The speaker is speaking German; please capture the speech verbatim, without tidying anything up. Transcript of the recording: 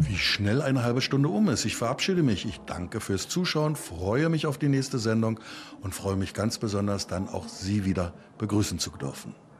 Wie schnell eine halbe Stunde um ist. Ich verabschiede mich. Ich danke fürs Zuschauen, freue mich auf die nächste Sendung und freue mich ganz besonders, dann auch Sie wieder begrüßen zu dürfen.